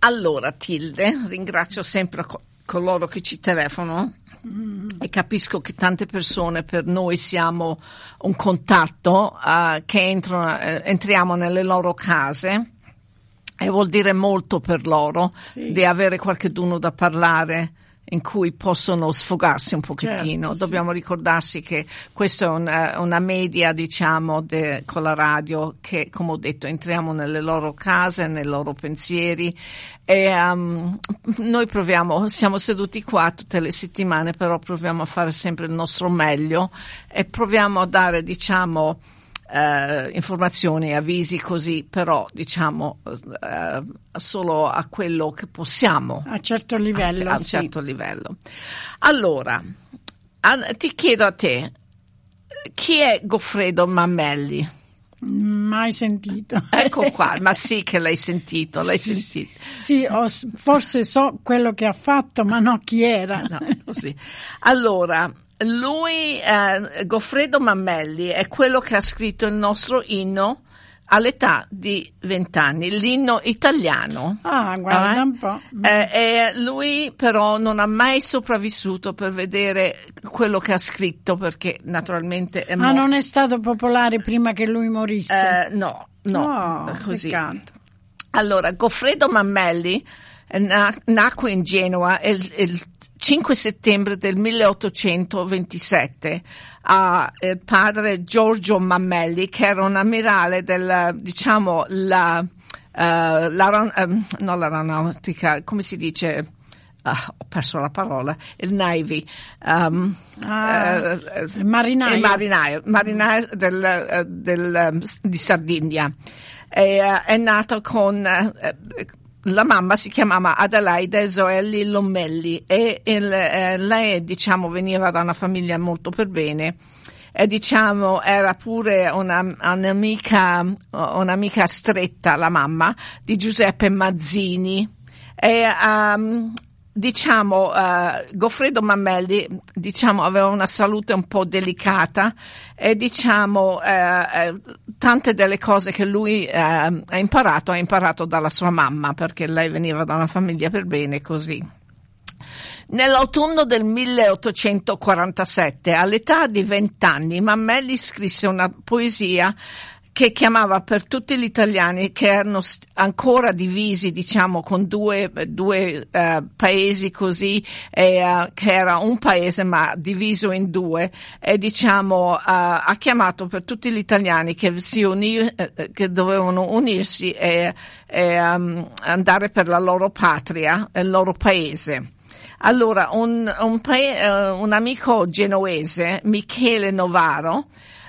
Allora, Tilde, ringrazio sempre coloro che ci telefonano e capisco che tante persone per noi siamo un contatto che entriamo nelle loro case e vuol dire molto per loro di avere qualcuno da parlare in cui possono sfogarsi un pochettino. Certo, Dobbiamo ricordarsi che questo è una media, diciamo, con la radio, che, come ho detto, entriamo nelle loro case, nei loro pensieri e noi proviamo, siamo seduti qua tutte le settimane, però proviamo a fare sempre il nostro meglio e proviamo a dare, diciamo, informazioni, avvisi così, però diciamo solo a quello che possiamo, a certo livello, a un certo livello. Allora, ti chiedo a te, chi è Goffredo Mameli? Mai sentito. Ecco qua, ma sì che l'hai sentito, sentito. Sì, forse so quello che ha fatto, ma no chi era. No, così. Allora, lui, Goffredo Mameli, è quello che ha scritto il nostro inno all'età di 20 anni, l'inno italiano. Ah, guarda un po'. E lui però non ha mai sopravvissuto per vedere quello che ha scritto, perché naturalmente è non è stato popolare prima che lui morisse? No, così. Peccato. Allora, Goffredo Mameli nacque in Genova il 5 settembre del 1827 a padre Giorgio Mameli, che era un ammirale del, diciamo, l'aeronautica, come si dice? Ho perso la parola, il Navy, il marinaio di Sardegna. È nato con la mamma si chiamava Adelaide Zoelli Lommelli e lei, diciamo, veniva da una famiglia molto per bene e, diciamo, era pure un'amica stretta, la mamma, di Giuseppe Mazzini e diciamo, Goffredo Mameli, diciamo, aveva una salute un po' delicata e, diciamo, tante delle cose che lui ha imparato dalla sua mamma, perché lei veniva da una famiglia per bene, così. Nell'autunno del 1847, all'età di 20 anni, Mameli scrisse una poesia che chiamava per tutti gli italiani che erano ancora divisi, diciamo, con due paesi così, che era un paese ma diviso in due, e, diciamo, ha chiamato per tutti gli italiani che che dovevano unirsi e andare per la loro patria, il loro paese. Allora, un amico genovese, Michele Novaro,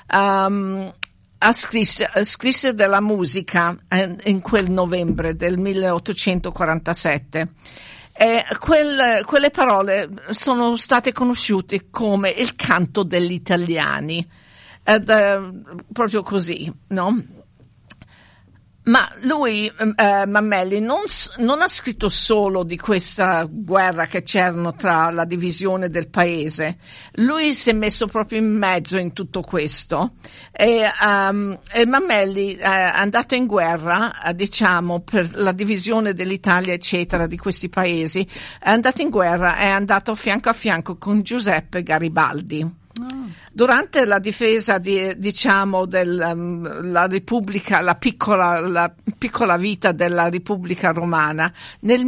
scrisse della musica in quel novembre del 1847 e quelle parole sono state conosciute come il canto degli italiani, proprio così, no? Ma lui, Mameli, non ha scritto solo di questa guerra che c'erano tra la divisione del paese. Lui si è messo proprio in mezzo in tutto questo. E Mameli è andato in guerra, diciamo, per la divisione dell'Italia, eccetera, di questi paesi. È andato in guerra, è andato fianco a fianco con Giuseppe Garibaldi. Durante la difesa diciamo la Repubblica, la piccola vita della Repubblica Romana nel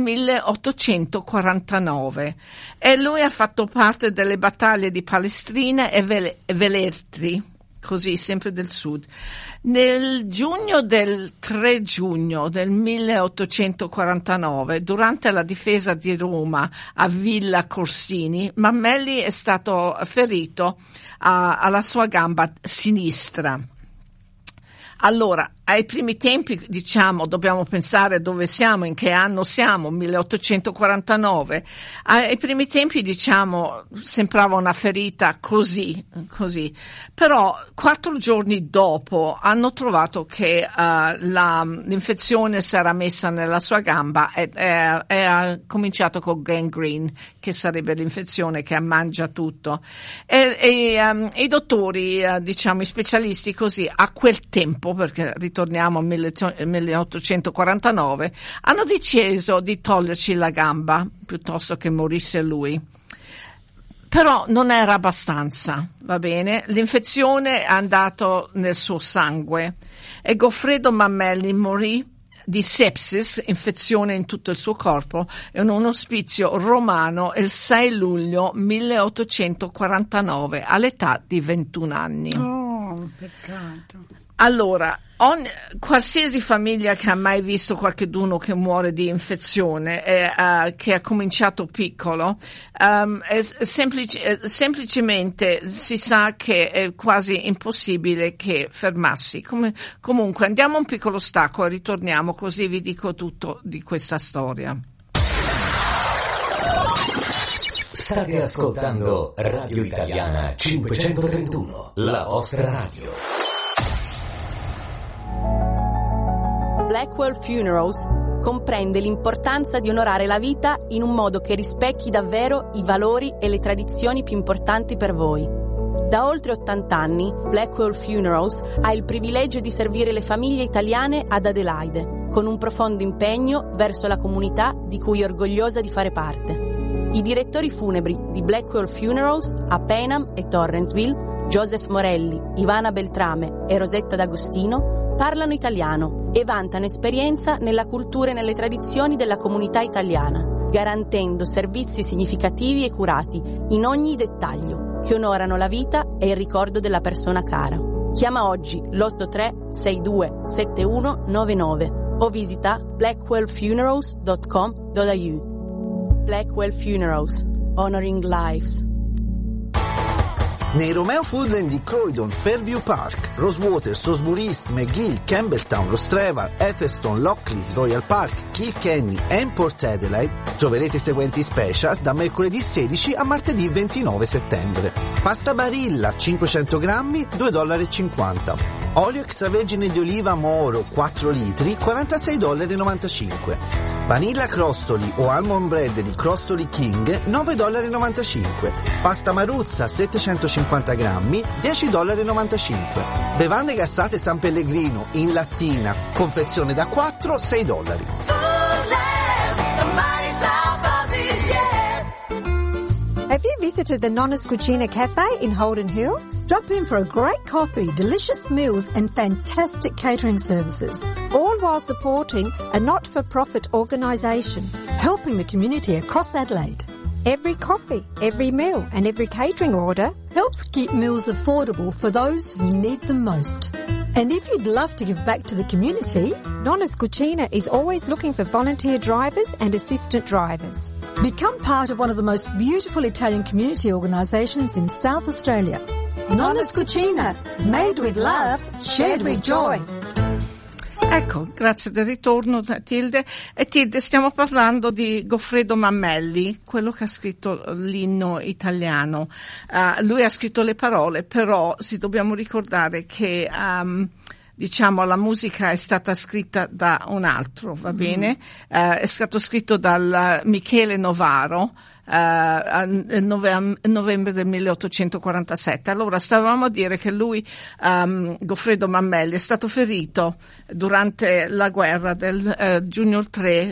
1849, e lui ha fatto parte delle battaglie di Palestrina e Velletri, così, sempre del sud. Nel 3 giugno del 1849, durante la difesa di Roma a Villa Corsini, Mameli è stato ferito alla sua gamba sinistra. Allora, ai primi tempi, diciamo, dobbiamo pensare dove siamo, in che anno siamo, 1849. Ai primi tempi, diciamo, sembrava una ferita così. Però 4 giorni dopo hanno trovato che l'infezione si era messa nella sua gamba e ha cominciato con gangrene, che sarebbe l'infezione che mangia tutto. E i dottori, diciamo, i specialisti così, a quel tempo dopo, perché ritorniamo al 1849, hanno deciso di toglierci la gamba piuttosto che morisse lui. Però non era abbastanza, va bene? L'infezione è andata nel suo sangue e Goffredo Mameli morì di sepsis, infezione in tutto il suo corpo, in un ospizio romano il 6 luglio 1849 all'età di 21 anni. Oh, peccato. Allora, qualsiasi famiglia che ha mai visto qualcuno che muore di infezione, che ha cominciato piccolo, semplicemente si sa che è quasi impossibile che fermarsi. Comunque andiamo un piccolo stacco e ritorniamo, così vi dico tutto di questa storia. State ascoltando Radio Italiana 531, la vostra radio. Blackwell Funerals comprende l'importanza di onorare la vita in un modo che rispecchi davvero i valori e le tradizioni più importanti per voi. Da oltre 80 anni, Blackwell Funerals ha il privilegio di servire le famiglie italiane ad Adelaide, con un profondo impegno verso la comunità di cui è orgogliosa di fare parte. I direttori funebri di Blackwell Funerals a Payneham e Torrensville, Joseph Morelli, Ivana Beltrame e Rosetta D'Agostino, parlano italiano e vantano esperienza nella cultura e nelle tradizioni della comunità italiana, garantendo servizi significativi e curati in ogni dettaglio, che onorano la vita e il ricordo della persona cara. Chiama oggi l'83 62 7199 o visita blackwellfunerals.com.au. Blackwell Funerals, honoring lives. Nei Romeo Foodland di Croydon, Fairview Park, Rosewater, Salisbury East, McGill, Campbelltown, Rostrevor, Etherston, Lockleys, Royal Park, Kilkenny e Port Adelaide troverete i seguenti specials da mercoledì 16 a martedì 29 settembre. Pasta Barilla 500 grammi $2,50. Olio extravergine di oliva Moro 4 litri $46,95. Vanilla crostoli o almond bread di Crostoli King $9,95. Pasta Maruzza 750 grammi $10,95. Bevande gassate San Pellegrino in lattina, confezione da 4 $6. Have you visited the Nonna's Cucina Cafe in Holden Hill? Drop in for a great coffee, delicious meals and fantastic catering services, all while supporting a not-for-profit organisation, helping the community across Adelaide. Every coffee, every meal and every catering order helps keep meals affordable for those who need them most. And if you'd love to give back to the community, Nonna's Cucina is always looking for volunteer drivers and assistant drivers. Become part of one of the most beautiful Italian community organisations in South Australia. Nonna's Cucina, made with love, shared with joy. Ecco, grazie del ritorno Tilde. E Tilde, stiamo parlando di Goffredo Mameli, quello che ha scritto l'inno italiano. Lui ha scritto le parole, però dobbiamo ricordare che diciamo la musica è stata scritta da un altro, va bene? È stato scritto dal Michele Novaro nel novembre del 1847. Allora stavamo a dire che lui, Goffredo Mameli, è stato ferito durante la guerra del giugno 3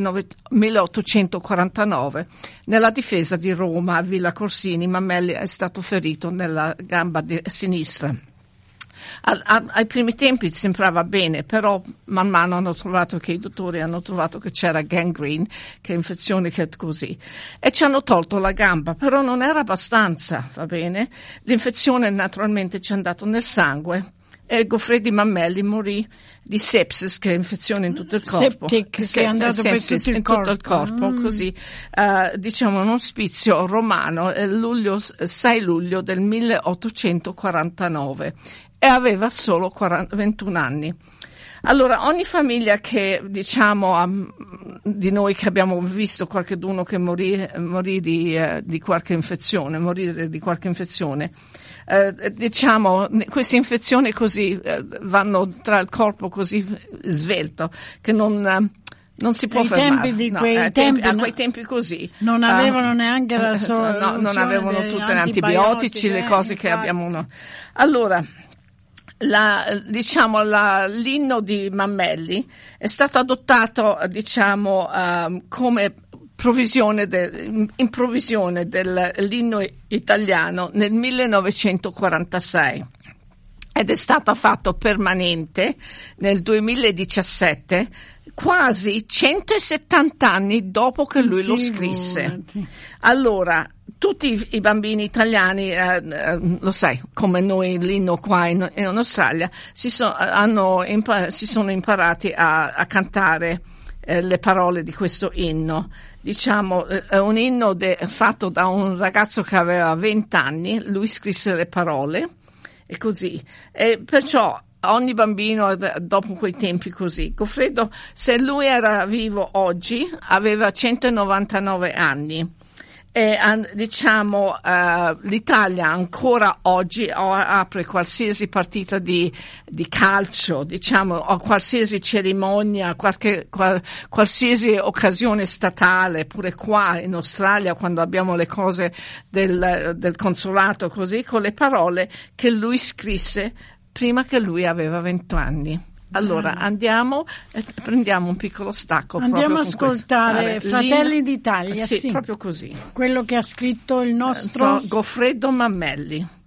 1849 nella difesa di Roma a Villa Corsini. Mameli è stato ferito nella gamba sinistra. Ai primi tempi sembrava bene, però man mano hanno trovato che i dottori hanno trovato che c'era gangrene, che è infezione, che è così, e ci hanno tolto la gamba, però non era abbastanza, va bene? L'infezione naturalmente ci è andata nel sangue e Goffredo Mameli morì di sepsis, che è infezione in tutto il corpo. Septic, che è andato per tutto il corpo. Tutto il corpo, così, diciamo, un ospizio romano, 6 luglio del 1849. E aveva solo 21 anni. Allora, ogni famiglia che, diciamo, di noi che abbiamo visto qualcuno che morì di qualche infezione, morire di qualche infezione, diciamo, queste infezioni così vanno tra il corpo così svelto che non si può fermare. A quei tempi così. Non avevano neanche la non avevano tutti gli antibiotici, le cose che abbiamo. Allora, l'inno di Mameli è stato adottato, come in provvisione dell'inno italiano nel 1946 ed è stato fatto permanente nel 2017, quasi 170 anni dopo che lui lo scrisse. Allora, tutti i bambini italiani, lo sai, come noi l'inno qua in Australia, si sono imparati a cantare le parole di questo inno. Diciamo, è un inno fatto da un ragazzo che aveva 20 anni, lui scrisse le parole e così. E perciò ogni bambino dopo quei tempi così. Goffredo, se lui era vivo oggi, aveva 199 anni. E l'Italia ancora oggi apre qualsiasi partita di calcio, o qualsiasi cerimonia, qualsiasi occasione statale, pure qua in Australia quando abbiamo le cose del consolato così, con le parole che lui scrisse prima che lui aveva 20 anni. Allora andiamo e prendiamo un piccolo stacco. Andiamo a ascoltare Fratelli d'Italia, sì, proprio così. Quello che ha scritto il nostro Goffredo Mameli.